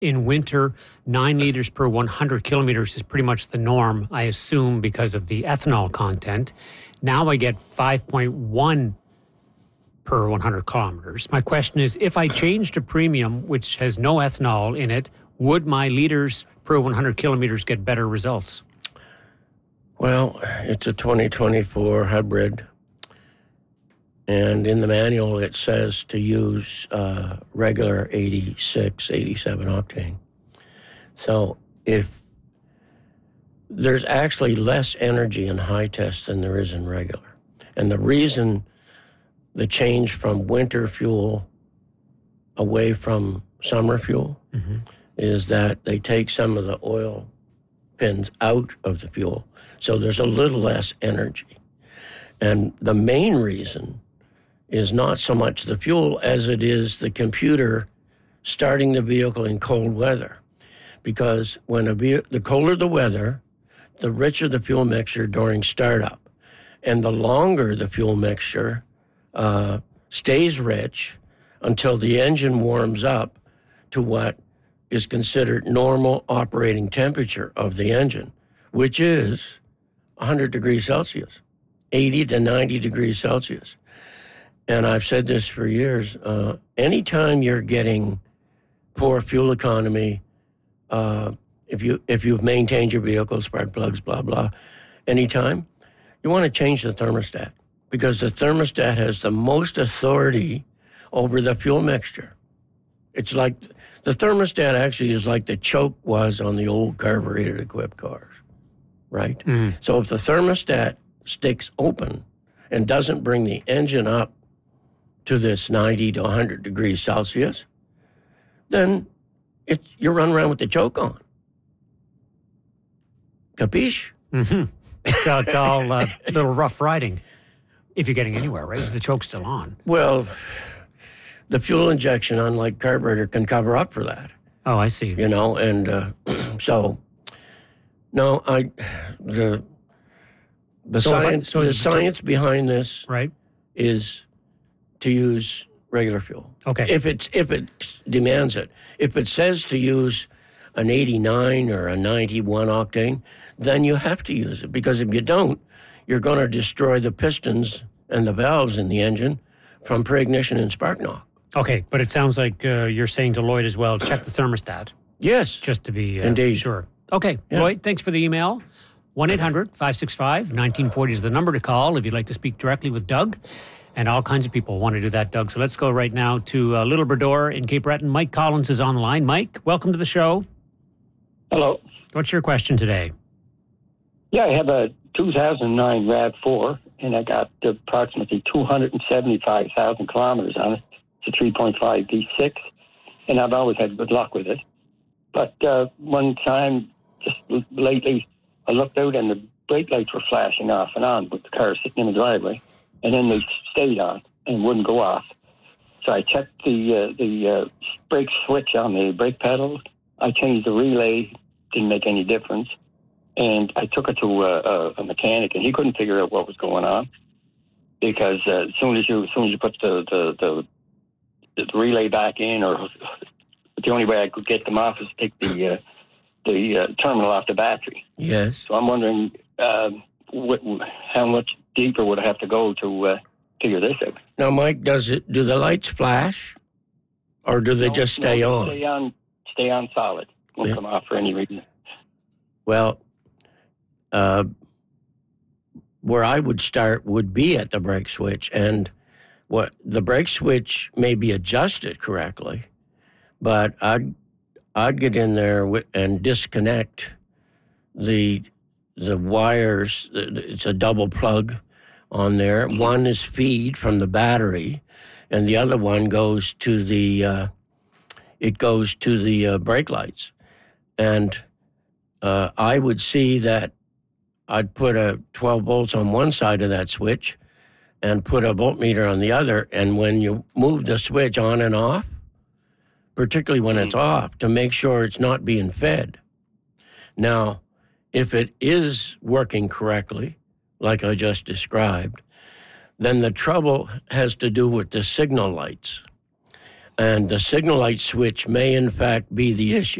In winter, 9 liters per 100 kilometers is pretty much the norm, I assume, because of the ethanol content. Now I get 5.1 per 100 kilometers. My question is, if I change to premium, which has no ethanol in it, would my liters per 100 kilometers get better results? Well, it's a 2024 hybrid. And in the manual, it says to use regular 86, 87 octane. So if there's actually less energy in high test than there is in regular. And the reason the change from winter fuel away from summer fuel is that they take some of the oil pins out of the fuel. So there's a little less energy. And the main reason is not so much the fuel as it is the computer starting the vehicle in cold weather. Because when the colder the weather, the richer the fuel mixture during startup. And the longer the fuel mixture stays rich until the engine warms up to what is considered normal operating temperature of the engine, which is 100 degrees Celsius, 80 to 90 degrees Celsius. And I've said this for years, anytime you're getting poor fuel economy, if you've maintained your vehicle, spark plugs, blah, blah, anytime, you want to change the thermostat because the thermostat has the most authority over the fuel mixture. It's like the thermostat actually is like the choke was on the old carbureted equipped cars, right? Mm. So if the thermostat sticks open and doesn't bring the engine up to this 90 to 100 degrees Celsius, then you're running around with the choke on. Capiche? Mm-hmm. So it's all a little rough riding if you're getting anywhere, right? If the choke's still on. Well, the fuel injection, unlike carburetor, can cover up for that. Oh, I see. You know, and so, no, the science behind this right is to use regular fuel. Okay. If it demands it. If it says to use an 89 or a 91 octane, then you have to use it. Because if you don't, you're going to destroy the pistons and the valves in the engine from pre-ignition and spark knock. Okay, but it sounds like you're saying to Lloyd as well, check the thermostat. Yes. Just to be indeed sure. Okay, yeah. Lloyd, thanks for the email. 1-800-565-1940 is the number to call if you'd like to speak directly with Doug. And all kinds of people want to do that, Doug. So let's go right now to Little Brador in Cape Breton. Mike Collins is on the line. Mike, welcome to the show. Hello. What's your question today? Yeah, I have a 2009 RAV4, and I got approximately 275,000 kilometers on it. It's a 3.5 V6, and I've always had good luck with it. But one time, just lately, I looked out and the brake lights were flashing off and on with the car sitting in the driveway, and then they stayed on and wouldn't go off. So I checked the brake switch on the brake pedal. I changed the relay, didn't make any difference. And I took it to a mechanic, and he couldn't figure out what was going on because as soon as you put the relay back in, or the only way I could get them off is to take the terminal off the battery. Yes. So I'm wondering how much deeper would I have to go to figure this out? Now, Mike, do the lights flash, or do they just stay on? Stay on solid. Won't come off for any reason. Well, where I would start would be at the brake switch, and what the brake switch may be adjusted correctly, but I'd get in there and disconnect the wires. It's a double plug on there. One is feed from the battery, and the other one goes to the brake lights. And I would see that I'd put a 12 volts on one side of that switch and put a voltmeter on the other. And when you move the switch on and off, particularly when it's off, to make sure it's not being fed. Now, if it is working correctly, like I just described, then the trouble has to do with the signal lights. And the signal light switch may, in fact, be the issue.